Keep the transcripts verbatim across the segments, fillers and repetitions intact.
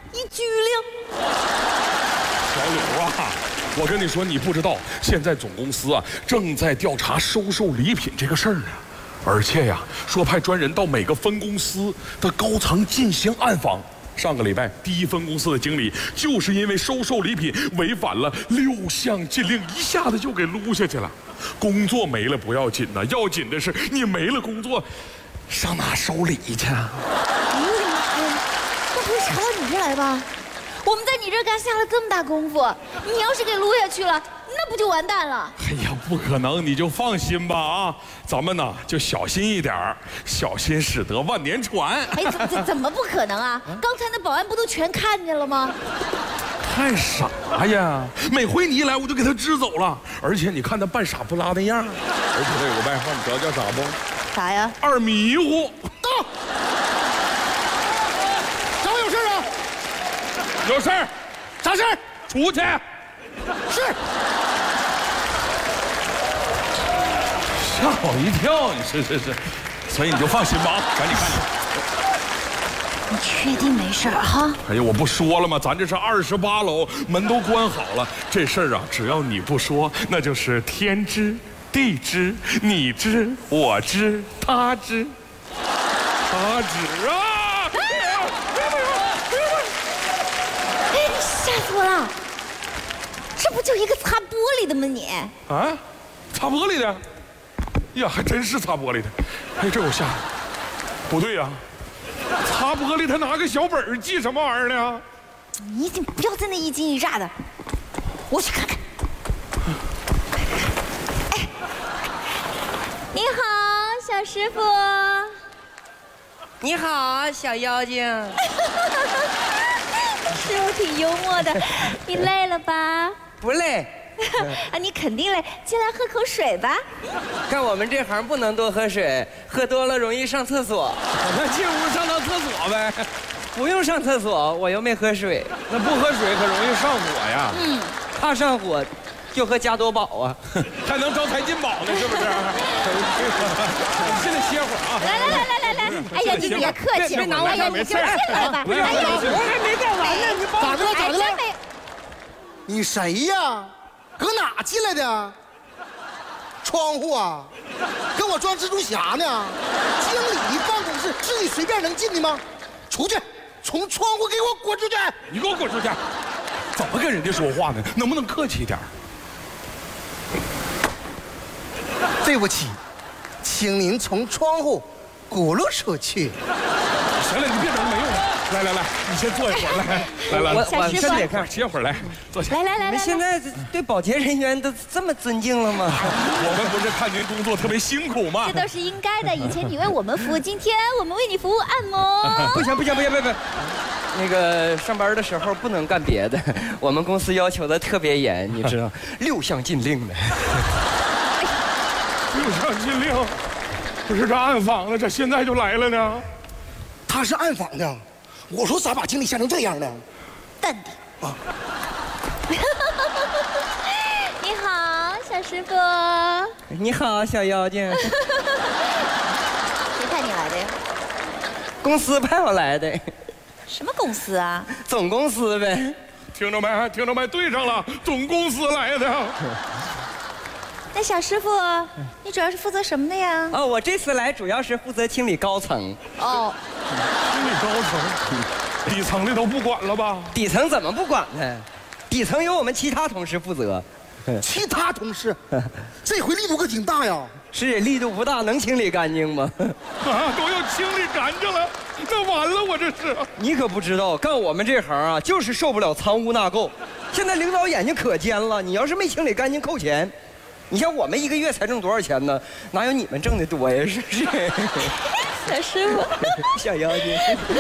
一拘留。 小柳啊，我跟你说，你不知道，现在总公司啊正在调查收受礼品这个事儿呢，而且呀，说派专人到每个分公司的高层进行暗访。上个礼拜，第一分公司的经理就是因为收受礼品违反了六项禁令，一下子就给撸下去了。工作没了不要紧呐，要紧的是你没了工作，上哪收礼去啊？ 哎呦我的妈呀，那不会查到你这儿来吧？我们在你这儿干下了这么大功夫，你要是给撸下去了，那不就完蛋了？ 哎呀，不可能，你就放心吧啊！咱们呢就小心一点儿，小心驶得万年船。 哎，怎怎怎么不可能啊？刚才那保安不都全看见了吗？ 太傻呀！每回你一来，我就给他支走了。而且你看他扮傻不拉那样，而且他有个外号，你知道叫啥不？ 啥呀？ 二迷糊。 到，找我有事啊？ 有事儿， 啥事儿？ 出去。 是。 吓我一跳！你是是是，所以你就放心吧啊，赶紧看去。 你确定没事儿哈？ 哎呀，我不说了吗？咱这是二十八楼，门都关好了。这事儿啊，只要你不说，那就是天知地知，你知我知他知，他知啊！ 哎，吓死我了！这不就一个擦玻璃的吗你？ 啊，擦玻璃的？呀，还真是擦玻璃的。哎，这我吓的。不对呀、啊，擦玻璃他拿个小本儿记什么玩意儿呢？ 你一定不要在那一惊一乍的，我去看看。哎，你好，小师傅。 你好，小妖精。 师傅挺幽默的，你累了吧？ 不累。 啊，你肯定累，进来喝口水吧。 干我们这行不能多喝水，喝多了容易上厕所。 那进屋上趟厕所呗。 不用上厕所，我又没喝水。 那不喝水可容易上火呀。 嗯，怕上火，就喝加多宝啊， 还能招财进宝呢，是不是？你现在歇会儿啊。 来来来来来来，哎呀，你别客气，哎呀，你就进来吧。 哎呀， 我还没干完呢，你帮咋的了？咋的了？ 真没。 你谁呀？搁哪进来的？窗户啊？跟我装蜘蛛侠呢？经理办公室是你随便能进的吗？出去，从窗户给我滚出去！ 你给我滚出去！怎么跟人家说话呢？能不能客气一点？ 对不起，请您从窗户滚落出去。 行了，你别整没用的。来来来，你先坐一会儿，来来来， 我我先得看。 歇会儿来，坐下。 来来来来， 你们现在对保洁人员都这么尊敬了吗？ 我们不是看您工作特别辛苦吗？ 这都是应该的。以前你为我们服务，今天我们为你服务按摩。 不行不行不行不行不行，那个上班的时候不能干别的，我们公司要求的特别严，你知道，六项禁令的。 六项禁令，不是这暗访的，这现在就来了呢？ 他是暗访的，我说咋把经理吓成这样呢？ 淡定。啊。你好，小师傅。 你好，小妖精。 谁派你来的呀？ 公司派我来的。 什么公司啊？ 总公司呗。 听着没？听着没？对上了，总公司来的。 那小师傅，你主要是负责什么的呀？ 哦，我这次来主要是负责清理高层。 哦， 清理高层，底层的都不管了吧？ 底层怎么不管呢？底层由我们其他同事负责。 其他同事，这回力度可挺大呀。 是力度不大，能清理干净吗？ 啊，都要清理干净了，那完了，我这是。 你可不知道，干我们这行啊，就是受不了藏污纳垢。现在领导眼睛可尖了，你要是没清理干净，扣钱。你像我们一个月才挣多少钱呢？哪有你们挣的多呀？是不是？ 小师傅， 小妖精。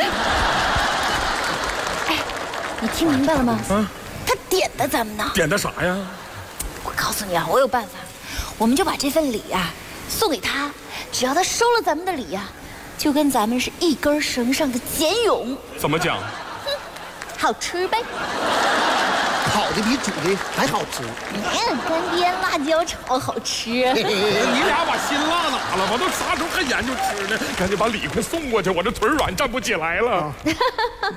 哎，你听明白了吗？嗯。他点的咱们呢。 点的啥呀？ 我告诉你啊，我有办法，我们就把这份礼啊送给他，只要他收了咱们的礼啊，就跟咱们是一根绳上的茧蛹。 怎么讲？ 哼，好吃呗。 烤的比煮的还好吃。 嗯，干煸辣椒炒好吃。 你俩把辛辣哪了？我都啥时候还研究吃呢？赶紧把礼快送过去，我这腿软站不起来了。